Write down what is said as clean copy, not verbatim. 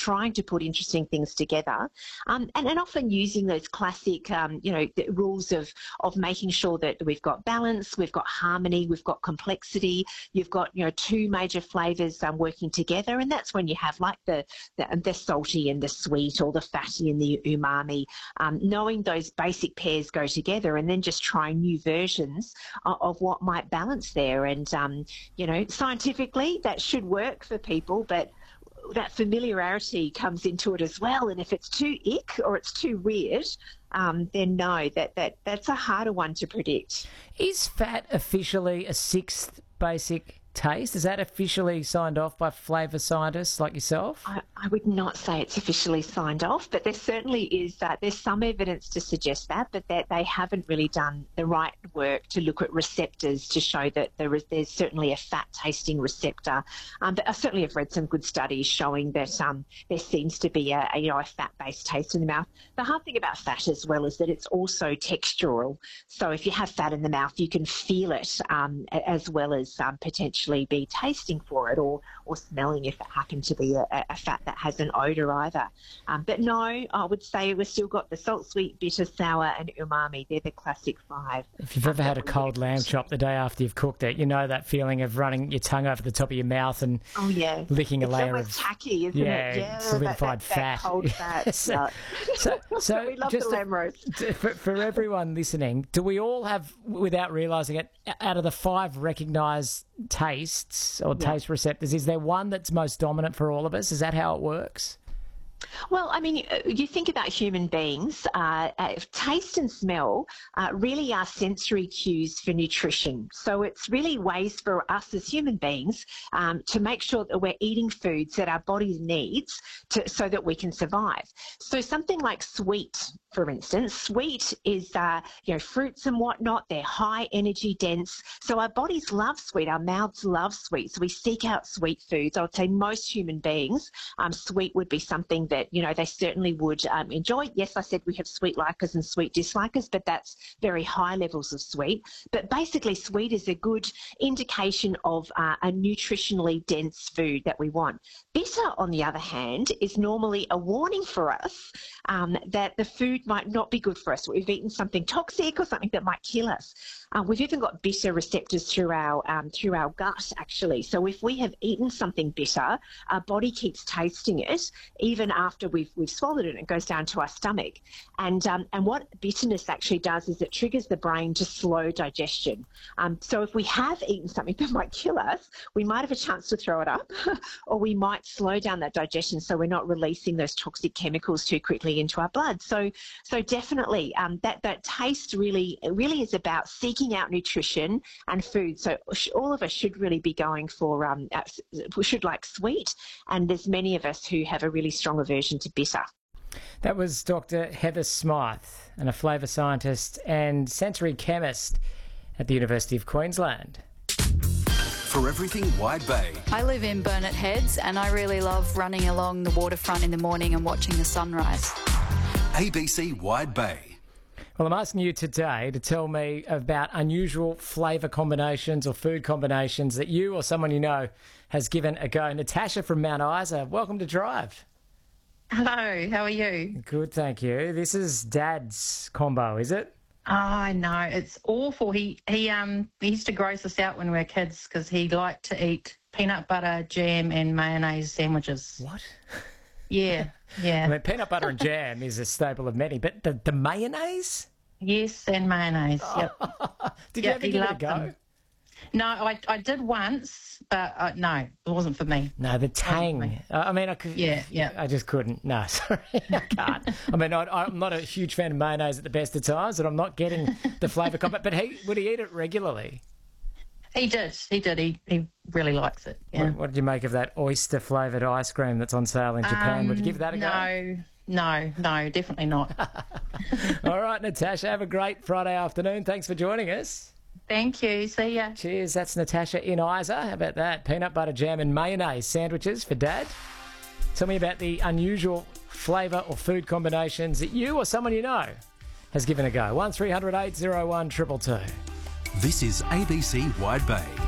trying to put interesting things together, and often using those classic, the rules of making sure that we've got balance, we've got harmony, we've got complexity, you've got, two major flavours working together, and that's when you have like the salty and the sweet, or the fatty and the umami. Knowing those basic pairs go together, and then just trying new versions of what might balance there. And scientifically that should work for people, but that familiarity comes into it as well. And if it's too ick or it's too weird, then no, that's a harder one to predict. Is fat officially a sixth basic taste? Is that officially signed off by flavour scientists like yourself? I would not say it's officially signed off, but there certainly is that. There's some evidence to suggest that, but that they haven't really done the right work to look at receptors to show that there's certainly a fat-tasting receptor. But I certainly have read some good studies showing that there seems to be a fat-based taste in the mouth. The hard thing about fat as well is that it's also textural. So if you have fat in the mouth, you can feel it as well as potentially be tasting for it or smelling if it happened to be a fat that has an odour either. But no, I would say we've still got the salt, sweet, bitter, sour and umami. They're the classic five. If you've ever had a cold lamb chop the day after you've cooked it, you know that feeling of running your tongue over the top of your mouth and licking a layer of tacky, isn't it? Yeah, solidified fat. That cold fat. so we love the lamb roast. For everyone listening, do we all have, without realising it, out of the 5 recognised tastes or taste receptors, is there one that's most dominant for all of us? Is that how it works? Well, I mean, you think about human beings, taste and smell really are sensory cues for nutrition. So it's really ways for us as human beings to make sure that we're eating foods that our body needs so that we can survive. So something like sweet, for instance, sweet is, fruits and whatnot. They're high energy, dense. So our bodies love sweet. Our mouths love sweet. So we seek out sweet foods. I would say most human beings, sweet would be something that, they certainly would enjoy. Yes, I said we have sweet likers and sweet dislikers, but that's very high levels of sweet. But basically, sweet is a good indication of a nutritionally dense food that we want. Bitter, on the other hand, is normally a warning for us that the food might not be good for us. We've eaten something toxic or something that might kill us. We've even got bitter receptors through our gut, actually. So if we have eaten something bitter, our body keeps tasting it even after we've swallowed it, and it goes down to our stomach. And what bitterness actually does is it triggers the brain to slow digestion. So if we have eaten something that might kill us, we might have a chance to throw it up, or we might slow down that digestion so we're not releasing those toxic chemicals too quickly into our blood. So definitely that taste really is about seeking out nutrition and food. So all of us should really be going for, we should like sweet, and there's many of us who have a really strong aversion to bitter. That was Dr. Heather Smythe, and a flavour scientist and sensory chemist at the University of Queensland. For everything Wide Bay. I live in Burnett Heads, and I really love running along the waterfront in the morning and watching the sunrise. ABC Wide Bay. Well, I'm asking you today to tell me about unusual flavour combinations or food combinations that you or someone you know has given a go. Natasha from Mount Isa, welcome to Drive. Hello, how are you? Good, thank you. This is Dad's combo, is it? Oh, I know, it's awful. He used to gross us out when we were kids because he liked to eat peanut butter, jam and mayonnaise sandwiches. What? Yeah. I mean, peanut butter and jam is a staple of many, but the mayonnaise? Yes, and mayonnaise, yep. Did you ever give it a go? Them. No, I did once, but no, it wasn't for me. No, the tang. I mean, I could. Yeah. I just couldn't. No, sorry, I can't. I mean, I'm not a huge fan of mayonnaise at the best of times, and I'm not getting the flavour combo. But would he eat it regularly? He did. He really likes it. Yeah. What did you make of that oyster flavoured ice cream that's on sale in Japan? Would you give that a go? No, definitely not. All right, Natasha, have a great Friday afternoon. Thanks for joining us. Thank you. See ya. Cheers. That's Natasha in Isa. How about that? Peanut butter, jam and mayonnaise sandwiches for Dad. Tell me about the unusual flavour or food combinations that you or someone you know has given a go. 1300 801 222. This is ABC Wide Bay.